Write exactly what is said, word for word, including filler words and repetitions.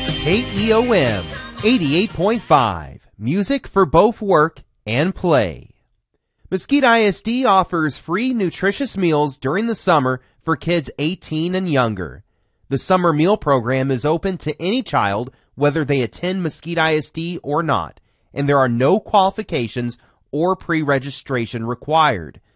K E O M eighty-eight point five, music for both work and play. Mesquite I S D offers free nutritious meals during the summer for kids eighteen and younger. The summer meal program is open to any child, whether they attend Mesquite I S D or not, and there are no qualifications or pre-registration required.